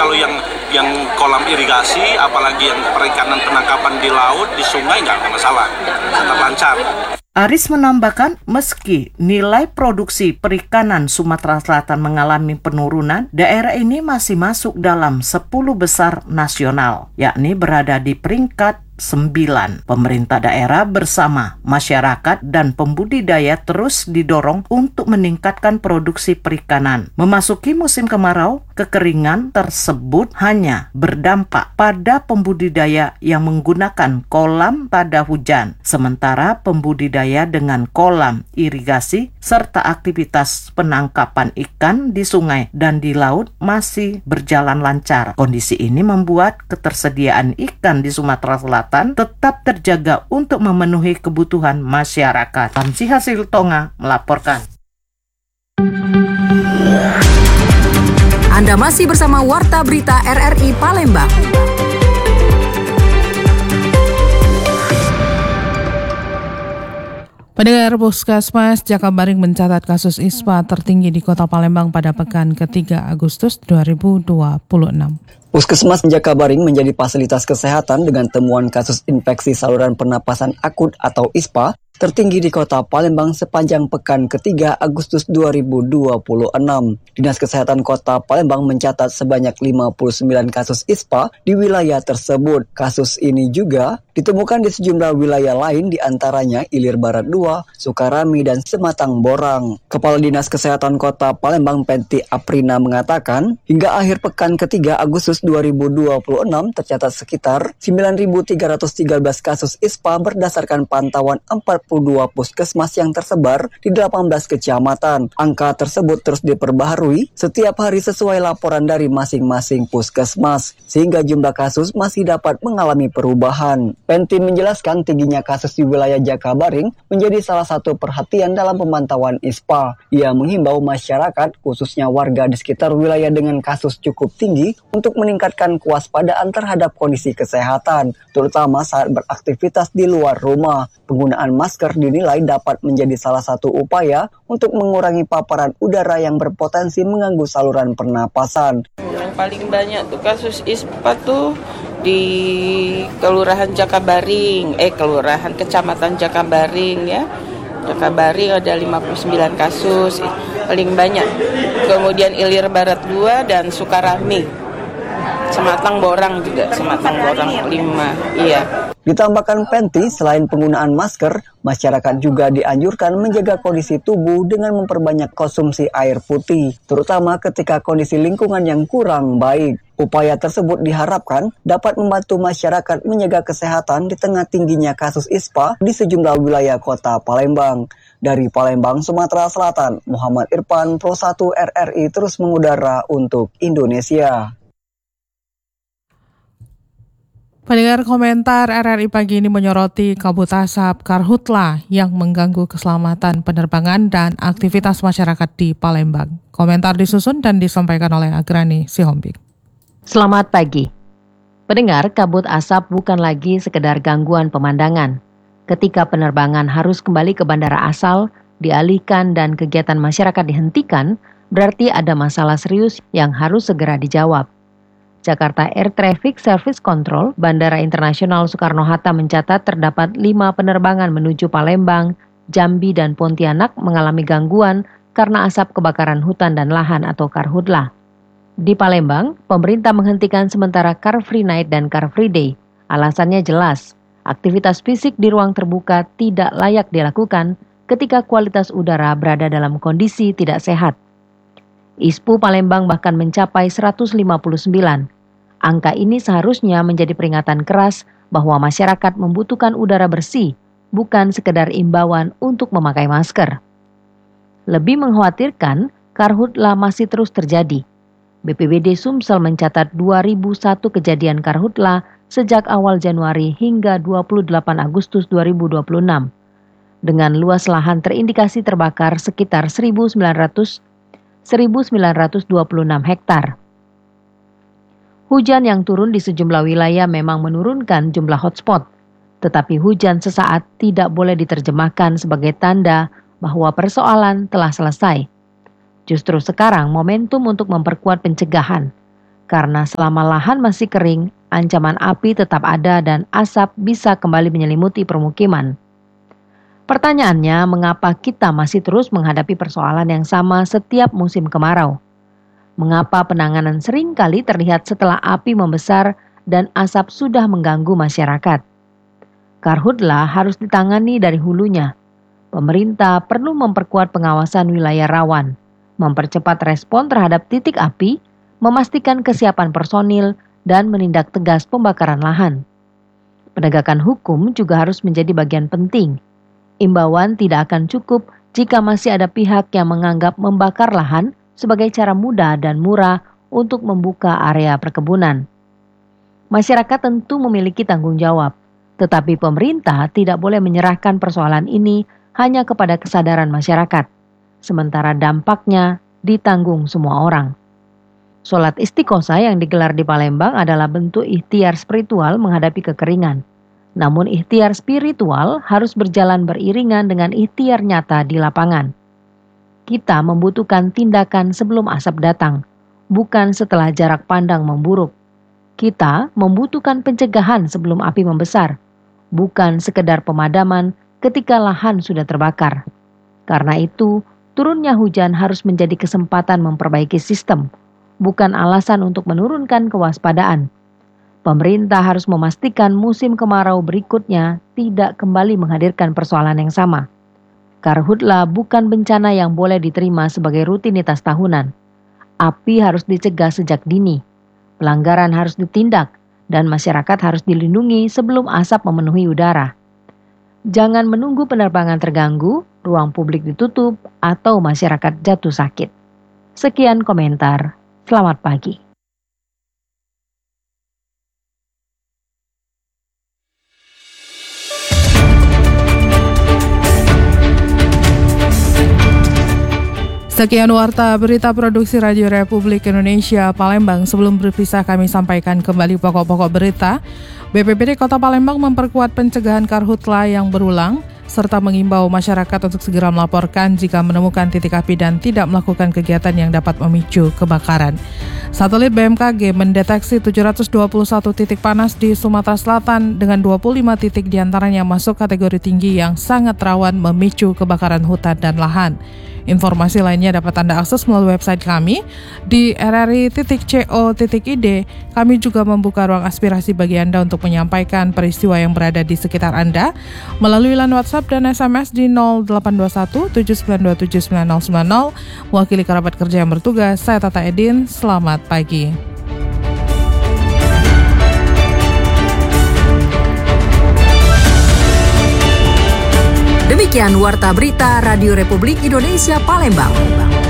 kalau yang kolam irigasi, apalagi yang perikanan penangkapan di laut, di sungai nggak ada masalah, tetap lancar. Aris menambahkan, meski nilai produksi perikanan Sumatera Selatan mengalami penurunan, daerah ini masih masuk dalam 10 besar nasional, yakni berada di peringkat 9. Pemerintah daerah bersama masyarakat dan pembudidaya terus didorong untuk meningkatkan produksi perikanan. Memasuki musim kemarau, kekeringan tersebut hanya berdampak pada pembudidaya yang menggunakan kolam pada hujan, sementara pembudidaya dengan kolam irigasi serta aktivitas penangkapan ikan di sungai dan di laut masih berjalan lancar. Kondisi ini membuat ketersediaan ikan di Sumatera Selatan tetap terjaga untuk memenuhi kebutuhan masyarakat. Tamsi Hasil Tonga melaporkan. Anda masih bersama Warta Berita RRI Palembang. Pendengar, Puskesmas Jakabaring mencatat kasus ISPA tertinggi di Kota Palembang pada pekan ke-3 Agustus 2026. Puskesmas Jakabaring menjadi fasilitas kesehatan dengan temuan kasus infeksi saluran pernapasan akut atau ISPA tertinggi di Kota Palembang sepanjang pekan ke-3 Agustus 2026. Dinas Kesehatan Kota Palembang mencatat sebanyak 59 kasus ISPA di wilayah tersebut. Kasus ini juga ditemukan di sejumlah wilayah lain, di antaranya Ilir Barat 2, Sukarami, dan Sematang Borang. Kepala Dinas Kesehatan Kota Palembang Penti Aprina mengatakan, hingga akhir pekan ke-3 Agustus 2026 tercatat sekitar 9.313 kasus ISPA berdasarkan pantauan 42 puskesmas yang tersebar di 18 kecamatan. Angka tersebut terus diperbaharui setiap hari sesuai laporan dari masing-masing puskesmas, sehingga jumlah kasus masih dapat mengalami perubahan. Penti menjelaskan tingginya kasus di wilayah Jakabaring menjadi salah satu perhatian dalam pemantauan ISPA. Ia menghimbau masyarakat, khususnya warga di sekitar wilayah dengan kasus cukup tinggi, untuk meningkatkan kewaspadaan terhadap kondisi kesehatan, terutama saat beraktivitas di luar rumah. Penggunaan masker dinilai dapat menjadi salah satu upaya untuk mengurangi paparan udara yang berpotensi mengganggu saluran pernapasan. Yang paling banyak tuh kasus ISPA tuh di Kelurahan Jakabaring, Kelurahan Kecamatan Jakabaring ya. Jakabaring ada 59 kasus, paling banyak. Kemudian Ilir Barat 2 dan Sukarami. Sematang Borang juga, Sematang Borang 5. Iya. Ditambahkan Penti, selain penggunaan masker, masyarakat juga dianjurkan menjaga kondisi tubuh dengan memperbanyak konsumsi air putih, terutama ketika kondisi lingkungan yang kurang baik. Upaya tersebut diharapkan dapat membantu masyarakat menjaga kesehatan di tengah tingginya kasus ISPA di sejumlah wilayah Kota Palembang. Dari Palembang, Sumatera Selatan, Muhammad Irfan, Pro 1 RRI terus mengudara untuk Indonesia. Pendengar, komentar RRI pagi ini menyoroti kabut asap karhutla yang mengganggu keselamatan penerbangan dan aktivitas masyarakat di Palembang. Komentar disusun dan disampaikan oleh Agrani Sihombing. Selamat pagi. Pendengar, kabut asap bukan lagi sekedar gangguan pemandangan. Ketika penerbangan harus kembali ke bandara asal, dialihkan dan kegiatan masyarakat dihentikan, berarti ada masalah serius yang harus segera dijawab. Jakarta Air Traffic Service Control, Bandara Internasional Soekarno-Hatta mencatat terdapat 5 penerbangan menuju Palembang, Jambi, dan Pontianak mengalami gangguan karena asap kebakaran hutan dan lahan atau karhutla. Di Palembang, pemerintah menghentikan sementara Car Free Night dan Car Free Day. Alasannya jelas, aktivitas fisik di ruang terbuka tidak layak dilakukan ketika kualitas udara berada dalam kondisi tidak sehat. ISPU Palembang bahkan mencapai 159. Angka ini seharusnya menjadi peringatan keras bahwa masyarakat membutuhkan udara bersih, bukan sekedar imbauan untuk memakai masker. Lebih mengkhawatirkan, karhutla masih terus terjadi. BPBD Sumsel mencatat 2001 kejadian karhutla sejak awal Januari hingga 28 Agustus 2026. Dengan luas lahan terindikasi terbakar sekitar 1.926 hektar. Hujan yang turun di sejumlah wilayah memang menurunkan jumlah hotspot, tetapi hujan sesaat tidak boleh diterjemahkan sebagai tanda bahwa persoalan telah selesai. Justru sekarang momentum untuk memperkuat pencegahan. Karena selama lahan masih kering, ancaman api tetap ada dan asap bisa kembali menyelimuti permukiman. Pertanyaannya, mengapa kita masih terus menghadapi persoalan yang sama setiap musim kemarau? Mengapa penanganan seringkali terlihat setelah api membesar dan asap sudah mengganggu masyarakat? Karhutla harus ditangani dari hulunya. Pemerintah perlu memperkuat pengawasan wilayah rawan, mempercepat respon terhadap titik api, memastikan kesiapan personil, dan menindak tegas pembakaran lahan. Penegakan hukum juga harus menjadi bagian penting. Imbauan tidak akan cukup jika masih ada pihak yang menganggap membakar lahan sebagai cara mudah dan murah untuk membuka area perkebunan. Masyarakat tentu memiliki tanggung jawab, tetapi pemerintah tidak boleh menyerahkan persoalan ini hanya kepada kesadaran masyarakat, sementara dampaknya ditanggung semua orang. Sholat istiqosah yang digelar di Palembang adalah bentuk ikhtiar spiritual menghadapi kekeringan. Namun ikhtiar spiritual harus berjalan beriringan dengan ikhtiar nyata di lapangan. Kita membutuhkan tindakan sebelum asap datang, bukan setelah jarak pandang memburuk. Kita membutuhkan pencegahan sebelum api membesar, bukan sekedar pemadaman ketika lahan sudah terbakar. Karena itu, turunnya hujan harus menjadi kesempatan memperbaiki sistem, bukan alasan untuk menurunkan kewaspadaan. Pemerintah harus memastikan musim kemarau berikutnya tidak kembali menghadirkan persoalan yang sama. Karhutla bukan bencana yang boleh diterima sebagai rutinitas tahunan. Api harus dicegah sejak dini, pelanggaran harus ditindak, dan masyarakat harus dilindungi sebelum asap memenuhi udara. Jangan menunggu penerbangan terganggu, ruang publik ditutup, atau masyarakat jatuh sakit. Sekian komentar. Selamat pagi. Sekian warta berita produksi Radio Republik Indonesia Palembang. Sebelum berpisah kami sampaikan kembali pokok-pokok berita. BPBD Kota Palembang memperkuat pencegahan karhutla yang berulang serta mengimbau masyarakat untuk segera melaporkan jika menemukan titik api dan tidak melakukan kegiatan yang dapat memicu kebakaran. Satelit BMKG mendeteksi 721 titik panas di Sumatera Selatan dengan 25 titik diantaranya masuk kategori tinggi yang sangat rawan memicu kebakaran hutan dan lahan. Informasi lainnya dapat Anda akses melalui website kami di rri.co.id. Kami juga membuka ruang aspirasi bagi Anda untuk menyampaikan peristiwa yang berada di sekitar Anda melalui line WhatsApp dan SMS di 0821 7927 9090. Mewakili kerabat kerja yang bertugas, saya Tata Edin. Selamat pagi. Demikian Warta Berita Radio Republik Indonesia Palembang.